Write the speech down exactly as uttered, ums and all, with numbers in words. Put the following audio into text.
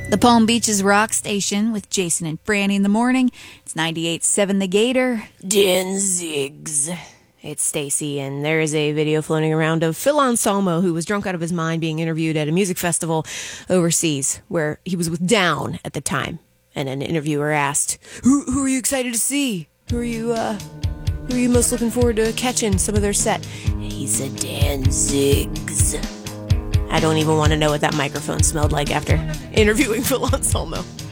The Palm Beaches Rock Station with Jason and Franny in the morning. It's ninety-eight point seven The Gator. Danzigs. It's Stacy, and there is a video floating around of Phil Anselmo, who was drunk out of his mind being interviewed at a music festival overseas, where he was with Down at the time. And an interviewer asked, who, who are you excited to see? Who are you, uh, who are you most looking forward to catching some of their set? And he said, Danzigs. I don't even want to know what that microphone smelled like after interviewing Phil Anselmo.